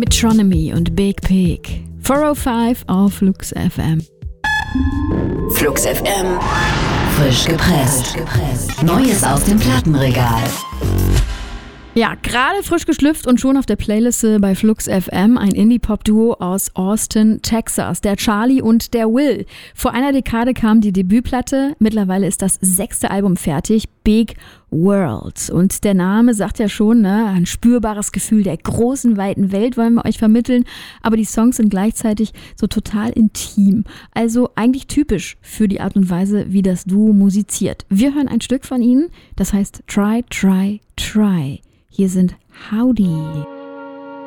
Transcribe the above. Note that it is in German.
Metronomy und Big Pig. 405 auf Flux FM. Flux FM. Frisch gepresst. Neues aus dem Plattenregal. Ja, gerade frisch geschlüpft und schon auf der Playliste bei Flux FM ein Indie-Pop-Duo aus Austin, Texas, der Charlie und der Will. Vor einer Dekade kam die Debütplatte, mittlerweile ist das 6. Album fertig, Big World. Und der Name sagt ja schon, ne, ein spürbares Gefühl der großen, weiten Welt wollen wir euch vermitteln, aber die Songs sind gleichzeitig so total intim. Also eigentlich typisch für die Art und Weise, wie das Duo musiziert. Wir hören ein Stück von ihnen, das heißt Try, Try, Try. Hier sind Howdy.